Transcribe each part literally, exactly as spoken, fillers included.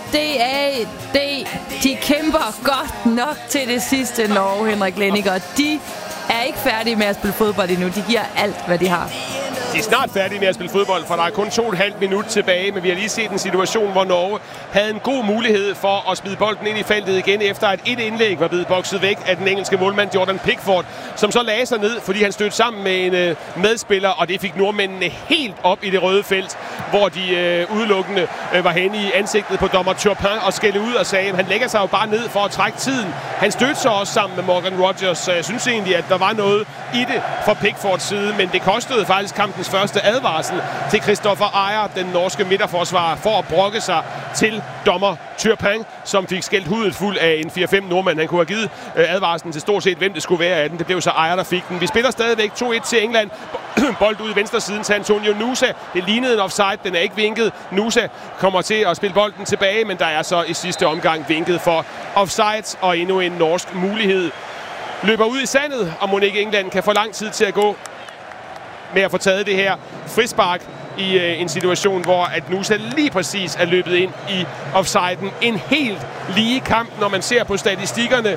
D A D, de kæmper godt nok til det sidste, Norge, Henrik Lenniger. De er ikke færdige med at spille fodbold endnu. De giver alt, hvad de har. De er snart færdige med at spille fodbold, for der er kun to og et halvt minut tilbage, men vi har lige set en situation, hvor Norge havde en god mulighed for at smide bolden ind i feltet igen, efter at et indlæg var blevet bokset væk af den engelske målmand Jordan Pickford, som så lagde sig ned, fordi han stødte sammen med en øh, medspiller, og det fik nordmændene helt op i det røde felt, hvor de øh, udelukkende øh, var henne i ansigtet på dommer Turpin og skældte ud og sagde, at han lægger sig jo bare ned for at trække tiden. Han stødte sig også sammen med Morgan Rogers, så jeg synes egentlig, at der var noget i det fra Pickfords side, men det kostede faktisk kampens første advarsel til Christopher Ajer, den norske midterforsvarer, for at brokke sig til dommer Turpin, som fik skældt hudet fuld af en fire fem nordmand. Han kunne have givet øh, advarslen til stort set, hvem det skulle være af den. Det blev så Ajer, der fik den. Vi spiller stadigvæk to et til England. Bold ud i venstre siden til Antonio Nusa. Det lignede en offside. Den er ikke vinket. Nusa kommer til at spille bolden tilbage, men der er så i sidste omgang vinket for offside, og endnu en norsk mulighed løber ud i sandet, og mon ikke England kan få lang tid til at gå med at få taget det her frispark i øh, en situation, hvor at Nusa lige præcis er løbet ind i offsiden. En helt lige kamp, når man ser på statistikkerne.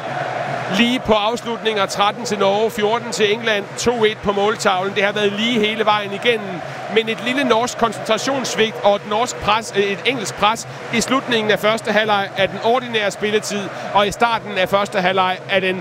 Lige på afslutninger, tretten til Norge, fjorten til England, to et på måltavlen. Det har været lige hele vejen igennem. Men et lille norsk koncentrationssvigt og et, norsk pres, et engelsk pres i slutningen af første halvleg af den ordinære spilletid, og i starten af første halvleg af den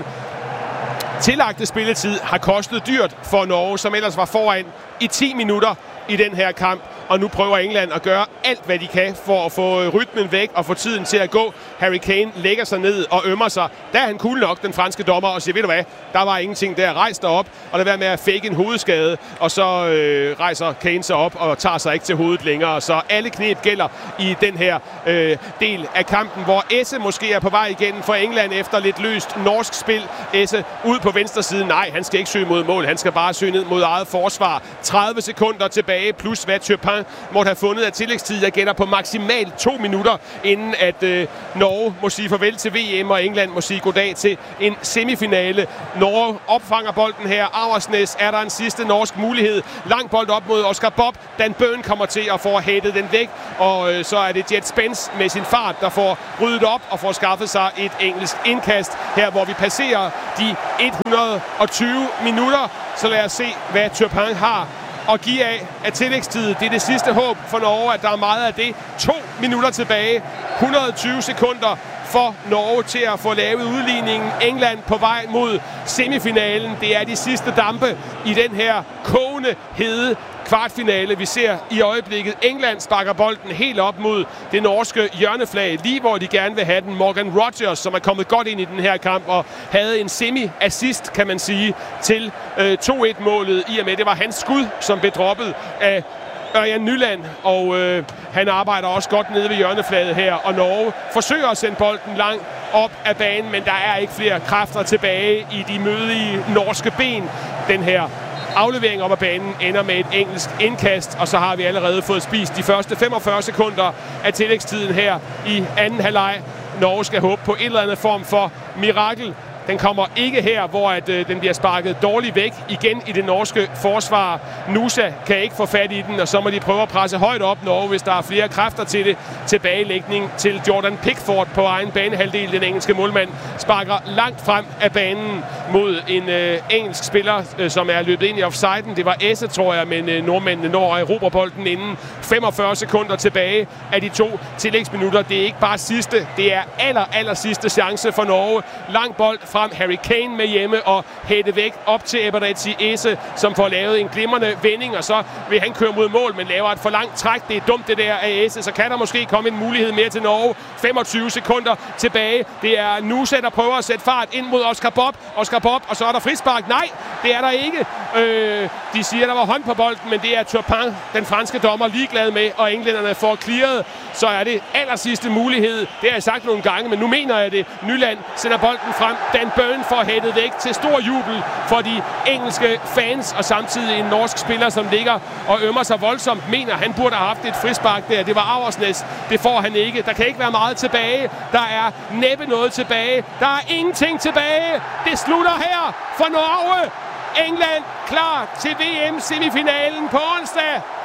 tillagte spilletid, har kostet dyrt for Norge, som ellers var foran i ti minutter i den her kamp. Og nu prøver England at gøre alt, hvad de kan for at få rytmen væk og få tiden til at gå. Harry Kane lægger sig ned og ømmer sig. Der er han cool nok, den franske dommer, og siger, ved du hvad, der var ingenting der. Rejs dig op, og lad være med at fake en hovedskade. Og så øh, rejser Kane sig op og tager sig ikke til hovedet længere. Så alle knep gælder i den her øh, del af kampen, hvor Esse måske er på vej igen for England efter lidt løst norsk spil. Esse ud på venstre side. Nej, han skal ikke søge mod mål. Han skal bare søge ned mod eget forsvar. tredive sekunder tilbage, plus hvad Turpin måtte have fundet af tillægstid. Jeg gætter på maksimalt to minutter, inden at øh, Norge må sige farvel til V M, og England må sige goddag til en semifinale. Norge opfanger bolden her. Auersnes er der en sidste norsk mulighed. Lang bold op mod Oscar Bob. Dan Burn kommer til at få hættet den væk, og øh, så er det Jet Spence med sin fart, der får ryddet op og får skaffet sig et engelsk indkast her, hvor vi passerer de et hundrede og tyve minutter. Så lad os se, hvad Turpin har og give af af tillægstid. Det er det sidste håb for Norge, at der er meget af det. To minutter tilbage. et hundrede og tyve sekunder for Norge til at få lavet udligningen. England på vej mod semifinalen. Det er de sidste dampe i den her kogende hede kvartfinale, vi ser i øjeblikket. England sparker bolden helt op mod det norske hjørneflag, lige hvor de gerne vil have den. Morgan Rogers, som er kommet godt ind i den her kamp og havde en semi-assist, kan man sige, til øh, to et målet, i og med det var hans skud, som blev droppet af Ørjan Nyland, og øh, han arbejder også godt nede ved hjørneflaget her, og Norge forsøger at sende bolden langt op af banen, men der er ikke flere kræfter tilbage i de mødige norske ben. Den her aflevering op ad banen ender med et engelsk indkast, og så har vi allerede fået spist de første femogfyrre sekunder af tillægstiden her i anden halvleg. Norge skal håbe på et eller andet form for mirakel. Den kommer ikke her, hvor at, øh, den bliver sparket dårligt væk igen i det norske forsvar. Nusa kan ikke få fat i den, og så må de prøve at presse højt op Norge, hvis der er flere kræfter til det. Tilbagelægning til Jordan Pickford på egen banehalvdel. Den engelske målmand sparker langt frem af banen mod en øh, engelsk spiller, øh, som er løbet ind i offsiden. Det var Esse, tror jeg, men øh, nordmændene når at erobre bolden inden femogfyrre sekunder tilbage af de to tillægsminutter. Det er ikke bare sidste, det er aller, aller sidste chance for Norge. Lang bold frem, Harry Kane med hjemme og hætte væk op til Eberechi Esse, som får lavet en glimrende vending, og så vil han køre mod mål, men laver et for langt træk. Det er dumt det der af Esse, så kan der måske komme en mulighed mere til Norge. femogtyve sekunder tilbage. Det er Nusa, der prøver at sætte fart ind mod Oscar Bob. Oscar Bob, og så er der frispark. Nej, det er der ikke. Øh, de siger, der var hånd på bolden, men det er Turpin, den franske dommer, ligeglad med, og englænderne får clearet. Så er det aller sidste mulighed. Det har jeg sagt nogle gange, men nu mener jeg det. Nyland sender bolden frem. Dan Burn får hættet væk til stor jubel for de engelske fans, og samtidig en norsk spiller, som ligger og ømmer sig voldsomt, mener, han burde have haft et frispark der. Det var Auersnes. Det får han ikke. Der kan ikke være meget tilbage. Der er næppe noget tilbage. Der er ingenting tilbage. Det slutter her for Norge. England klar til V M-semifinalen på onsdag.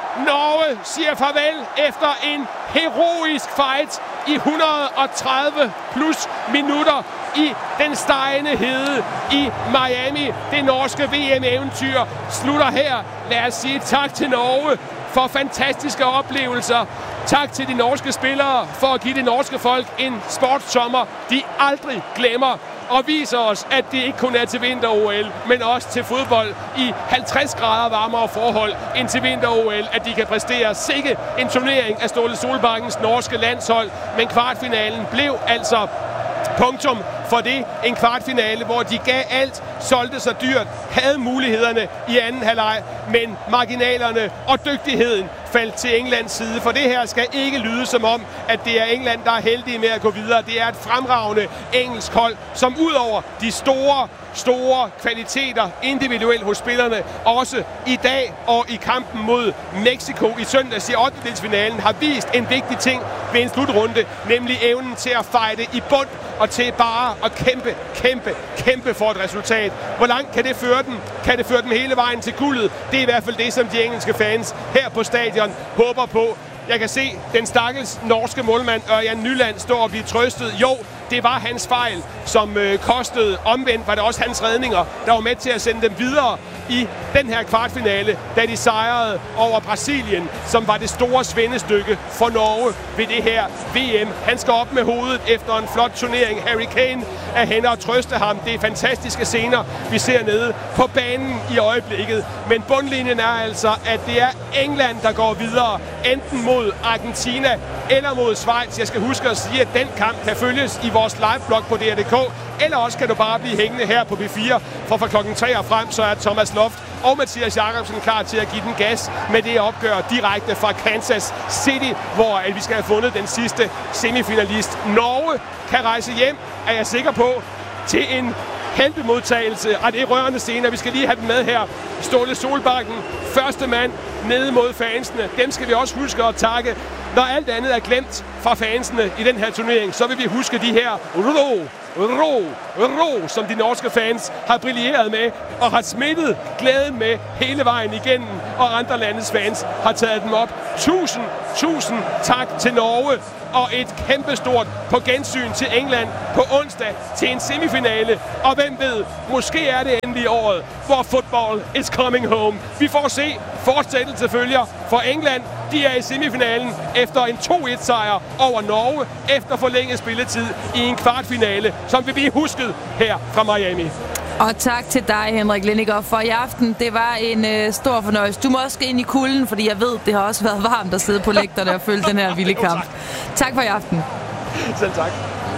Norge siger farvel efter en heroisk fight i et hundrede og tredive plus minutter i den stegende hede i Miami. Det norske V M-eventyr slutter her. Lad os sige tak til Norge for fantastiske oplevelser. Tak til de norske spillere for at give det norske folk en sportssommer, de aldrig glemmer. Og viser os, at det ikke kun er til vinter-O L, men også til fodbold i halvtreds grader varmere forhold end til vinter-O L, at de kan præstere sikke en turnering af Ståle Solbakkens norske landshold. Men kvartfinalen blev altså punktum for det. En kvartfinale, hvor de gav alt, solgte sig dyrt, havde mulighederne i anden halvleg, men marginalerne og dygtigheden faldt til Englands side. For det her skal ikke lyde som om, at det er England, der er heldige med at gå videre. Det er et fremragende engelsk hold, som udover de store, store kvaliteter individuelt hos spillerne, også i dag og i kampen mod Mexico i søndags i ottendedelsfinalen, har vist en vigtig ting ved en slutrunde, nemlig evnen til at fighte i bund og til bare at kæmpe, kæmpe, kæmpe for et resultat. Hvor langt kan det føre dem? Kan det føre dem hele vejen til guldet? Det er i hvert fald det, som de engelske fans her på stadion håber på. Jeg kan se den stakkels norske målmand Ørjan Nyland stå og blive trøstet. Jo, det var hans fejl, som øh, kostede. Omvendt var det også hans redninger, der var med til at sende dem videre i den her kvartfinale, da de sejrede over Brasilien, som var det store svendestykke for Norge ved det her V M. Han skal op med hovedet efter en flot turnering. Harry Kane er henne og trøste ham. Det er fantastiske scener, vi ser nede på banen i øjeblikket. Men bundlinjen er altså, at det er England, der går videre, enten mod Argentina eller mod Schweiz. Jeg skal huske at sige, at den kamp kan følges i vores liveblog på D R punktum d k, eller også kan du bare blive hængende her på B fire, for fra klokken tre og frem, så er Thomas Loft og Mathias Jacobsen klar til at give den gas med det opgør direkte fra Kansas City, hvor at vi skal have fundet den sidste semifinalist. Norge kan rejse hjem, er jeg sikker på, til en heltemodtagelse. Og det er rørende scener. Vi skal lige have den med her. Ståle Solbakken, første mand nede mod fansene. Dem skal vi også huske at takke. Når alt andet er glemt fra fansene i den her turnering, så vil vi huske de her ro, ro, ro, som de norske fans har brilleret med og har smittet glæden med hele vejen igennem, og andre landes fans har taget dem op. Tusind, tusind tak til Norge, og et kæmpestort på gensyn til England på onsdag til en semifinale. Og hvem ved, måske er det endelig året, hvor football is coming home. Vi får se, fortsættelse følger for England. De er i semifinalen efter en to et sejr over Norge efter forlænget spilletid i en kvartfinale, som vil blive husket her fra Miami. Og tak til dig, Henrik Lenniger, for i aften. Det var en øh, stor fornøjelse. Du må også ind i kulden, fordi jeg ved, det har også været varmt at sidde på lægterne og følge den her vilde kamp. Tak for i aften. Selv tak.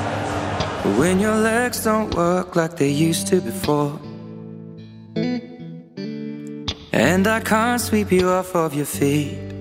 When your legs don't work like they used to before, and I can't sweep you off of your feet,